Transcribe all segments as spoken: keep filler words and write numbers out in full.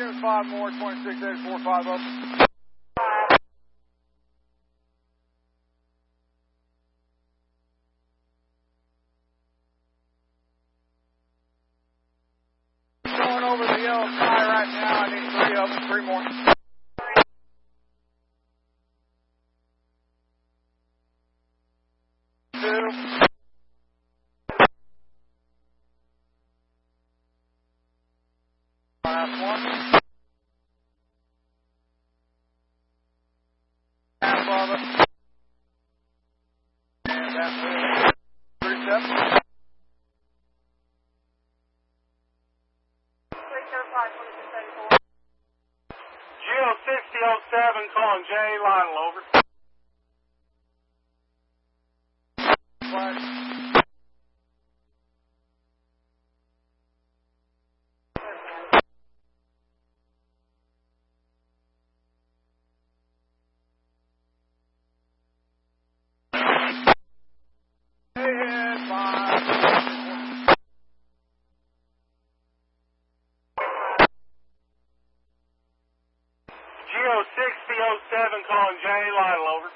give us five more, twenty-six eight four five up. Going over the yellow sky right now. I need three of them, three more. Two. Last one. Half of it. And that's it. Three steps. Geo sixty oh seven calling Jay Lionel over. Flash. And five. Geo sixty oh seven calling Jay Lionel over.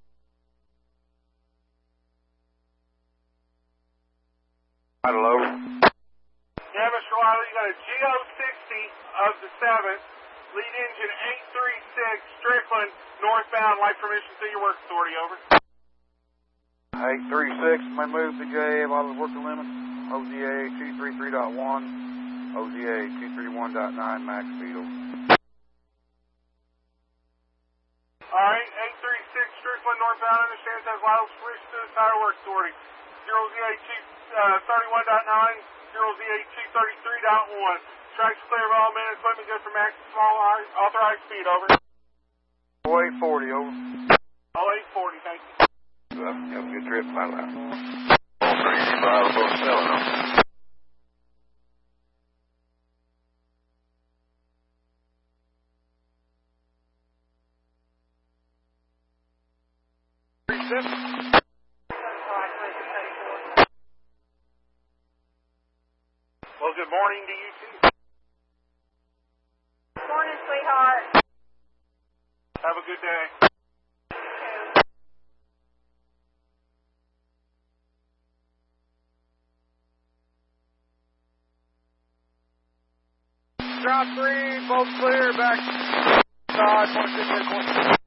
Lionel over. Yeah, Mister Wiley, you got a Geo sixty of the seventh, lead engine eight three six, Strickland, northbound, light permission to your work authority, over. eight three six, may move to J, while the working limit, O Z A two thirty-three point one, O Z A two thirty-one point nine, max speed, over. Alright, eight three six, Strickland, northbound, understands has vital permission to the entire work authority. zero Z A two thirty-one point nine, zero Z A two thirty-three point one. Tracks clear of all men, equipment good for max small authorized speed, over. oh eight forty, over. oh eight forty, thank you. Well, have a good trip, my lad. Well, good morning to you too. Morning, sweetheart. Have a good day. Drop three, both clear, back side, point six eight point.